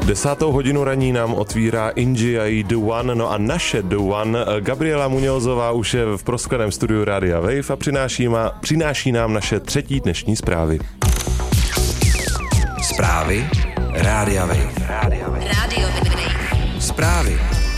10. hodinu raní nám otvírá Inji a její The One, no a naše The One, Gabriela Muñozová, už je v proskleném studiu Rádia Wave a přináší nám naše třetí dnešní zprávy. Zprávy Rádia Wave. Radio Wave. Zprávy.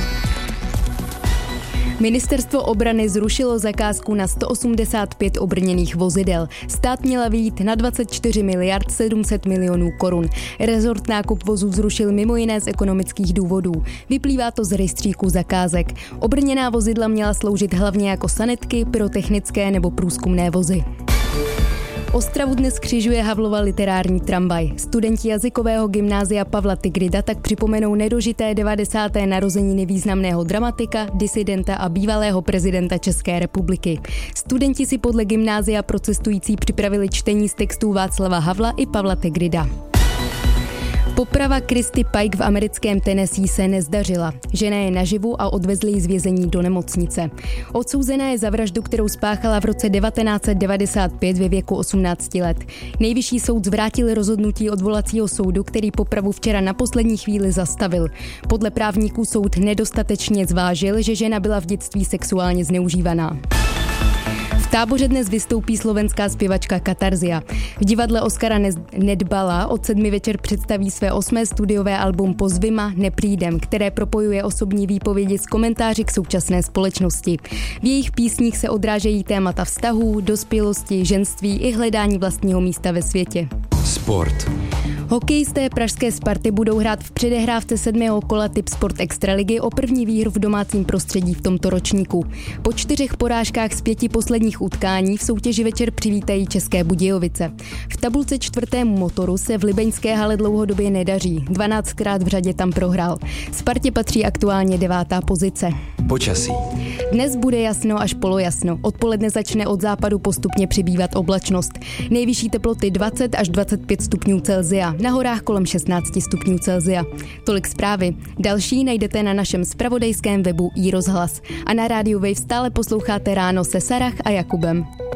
Ministerstvo obrany zrušilo zakázku na 185 obrněných vozidel. Stát měla vyjít na 24 miliard 700 milionů korun. Rezort nákup vozů zrušil mimo jiné z ekonomických důvodů. Vyplývá to z rejstříku zakázek. Obrněná vozidla měla sloužit hlavně jako sanitky, pyrotechnické nebo průzkumné vozy. Ostravu dnes křižuje Havlova literární tramvaj. Studenti jazykového gymnázia Pavla Tigrida tak připomenou nedožité 90. narozeniny významného dramatika, disidenta a bývalého prezidenta České republiky. Studenti si podle gymnázia pro cestující připravili čtení z textů Václava Havla i Pavla Tigrida. Poprava Christy Pike v americkém Tennessee se nezdařila. Žena je naživu a odvezli ji z vězení do nemocnice. Odsouzená je za vraždu, kterou spáchala v roce 1995 ve věku 18 let. Nejvyšší soud zvrátil rozhodnutí odvolacího soudu, který popravu včera na poslední chvíli zastavil. Podle právníků soud nedostatečně zvážil, že žena byla v dětství sexuálně zneužívaná. V Táboře dnes vystoupí slovenská zpěvačka Katarzia. V divadle Oskara Nedbala od 7 večer představí své 8. studiové album Pozvima neprídem, které propojuje osobní výpovědi s komentáři k současné společnosti. V jejich písních se odrážejí témata vztahů, dospělosti, ženství i hledání vlastního místa ve světě. Sport. Hokejisté pražské Sparty budou hrát v předehrávce 7. kola Tip Sport Extraligy o první výhru v domácím prostředí v tomto ročníku. Po 4 porážkách z 5 posledních utkání v soutěži večer přivítají České Budějovice. V tabulce 4. Motoru se v libeňské hale dlouhodobě nedaří. 12krát v řadě tam prohrál. Spartě patří aktuálně 9. pozice. Počasí. Dnes bude jasno až polojasno. Odpoledne začne od západu postupně přibývat oblačnost. Nejvyšší teploty 20 až 25 stupňů Celsia. Na horách kolem 16 stupňů Celsia. Tolik zprávy. Další najdete na našem zpravodajském webu iRozhlas. A na rádiu Wave stále posloucháte Ráno se Sarah a Jakubem.